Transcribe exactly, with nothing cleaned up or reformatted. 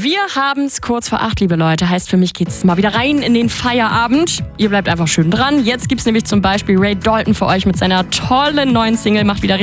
Wir haben's kurz vor acht, liebe Leute. Heißt, für mich geht's mal wieder rein in den Feierabend. Ihr bleibt einfach schön dran. Jetzt gibt's nämlich zum Beispiel Ray Dalton für euch mit seiner tollen neuen Single. Macht wieder